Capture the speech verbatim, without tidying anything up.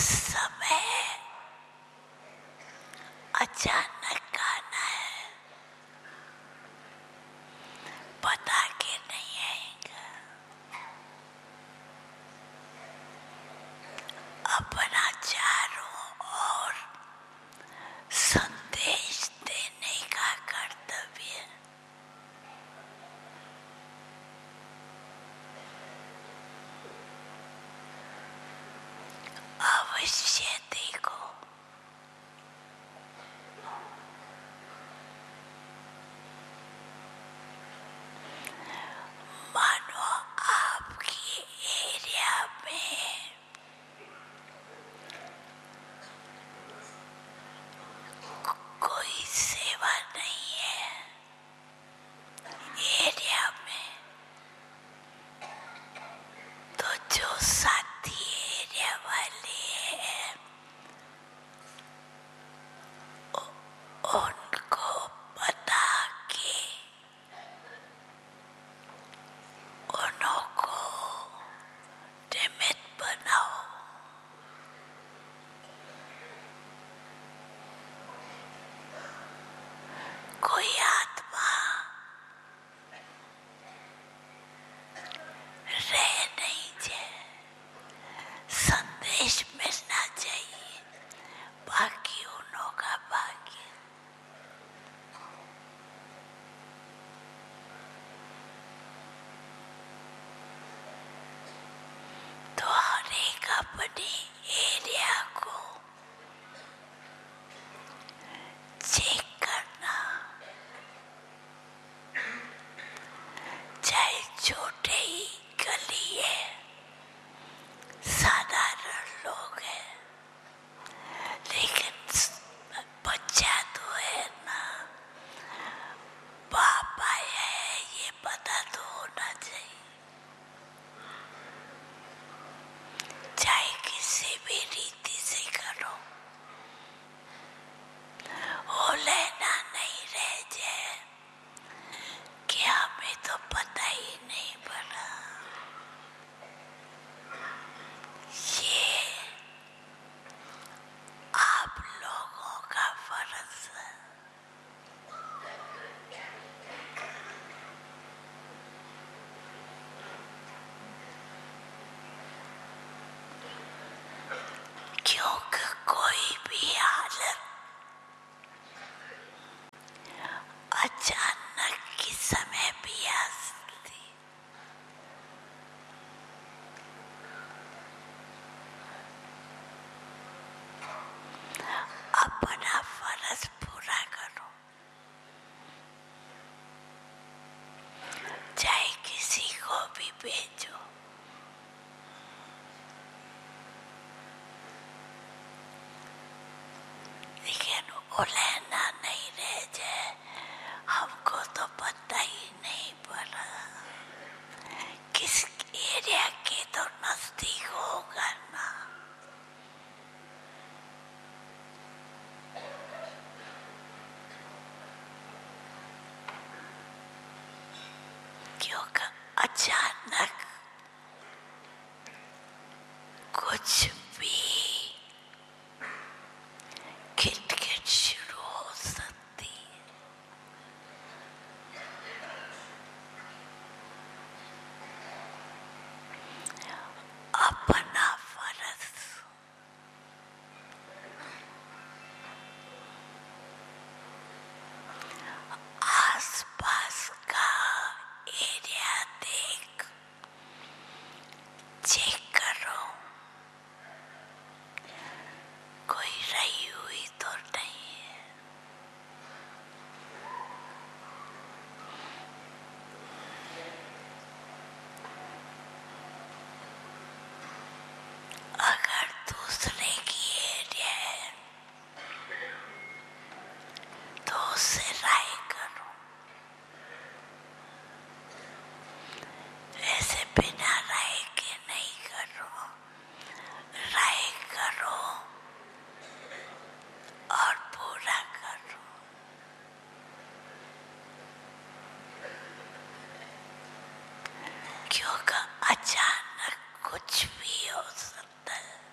समय अचानक आना है, पता के नहीं आएगा। अपना चारों ओर संदेश देने का कर्तव्य अवश्य देखो। मानो आपकी एरिया में कोई सेवा नहीं है, एरिया में तो जो साथी एरिया वाले हैं उनको बता के उनको निमित्त बनाओ। कोई आत्मा रह नहीं जाए, संदेश मिलना चाहिए, बाकी उन्हों का भाग्य। तो हर एक अपने एरिया को चेक करना, चाहे छोटे ही गली है, साधारण लोग हैं, लेकिन बच्चा तो है ना, बाप आया है ये पता तो होना चाहिए। चाहे किसी भी रीति से करो, वो लेना नहीं रह जाए कि हमें तो पता ही नहीं पड़ा। ये आप लोगों का फर्ज है। क्योंकि कोई भी हालत अचानक किस समय भी आ सकती। अपना फर्ज पूरा करो, चाहे किसी को भी भेजो। लेकिन वो लेना नहीं रह जाए, हमको तो पता ही नहीं पड़ा किस एरिया के तो नजदीक होगा ना। क्योंकि अचानक कुछ